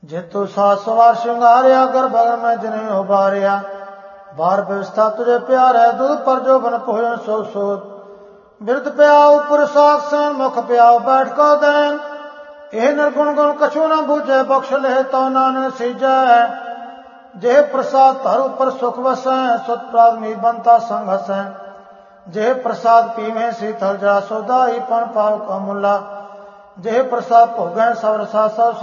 जेतु सात सवार श्रृंगारिया गर्भ में जिन्हें उबारिया बार व्यवस्था तुझे प्यार है दूध पर जो बन भोजन सो सोत बिरद प्याओ पुरुषाक सैन मुख प्याओ बैठ को दैन एह निर्गुण गुण कछु न बूझे बख्श ले तो नानक सीजै जेह प्रसाद धरु पर सुख वसै सुत प्रादमी बनता संग हसै जेह प्रसाद पीवे शीतल जा सोदाई पण पाव का मुला जेह प्रसाद भोगै सब रसा सब